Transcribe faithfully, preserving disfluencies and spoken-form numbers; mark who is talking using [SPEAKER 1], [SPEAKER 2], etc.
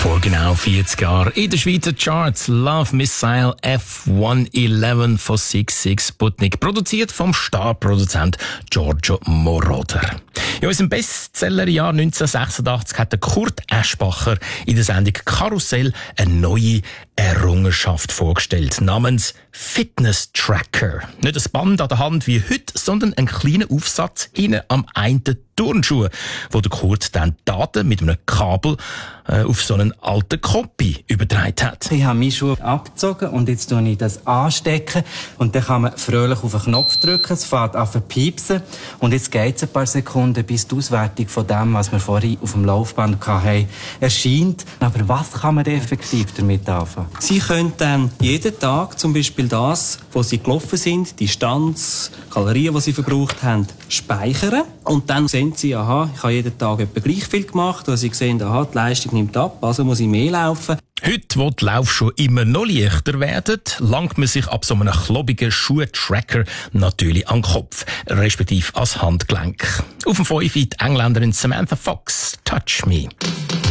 [SPEAKER 1] Vor genau vierzig Jahren in den Schweizer Charts Love Missile F hundertelf von six six Sputnik, produziert vom Starproduzent Giorgio Moroder. In unserem Bestsellerjahr neunzehnhundertsechsundachtzig hat der Kurt Eschbacher in der Sendung Karussell eine neue Errungenschaft vorgestellt, namens Fitness Tracker. Nicht ein Band an der Hand wie heute, sondern ein kleiner Aufsatz hinten am einen Turnschuh, wo der Kurt dann Daten mit einem Kabel äh, auf so einen alten Kopie übertragen hat.
[SPEAKER 2] Ich habe meine Schuhe abgezogen und jetzt tue ich das anstecken und dann kann man fröhlich auf den Knopf drücken, es fährt an zu piepsen und jetzt geht es ein paar Sekunden, bis die Auswertung von dem, was wir vorhin auf dem Laufband hatten, erscheint. Aber was kann man effektiv damit anfangen?
[SPEAKER 3] Sie können dann jeden Tag zum Beispiel das, wo Sie gelaufen sind, die Distanz, Kalorien, die Sie verbraucht haben, speichern und dann sehen Sie, aha, ich habe jeden Tag etwa gleich viel gemacht, und Sie sehen, aha, die Leistung nimmt ab, also muss ich mehr laufen.
[SPEAKER 1] Heute, wo die Laufschuhe immer noch leichter werden, langt man sich ab so einem klobigen Schuhtracker natürlich an den Kopf, respektive ans Handgelenk. Auf dem Fünfer die Engländerin Samantha Fox, Touch Me.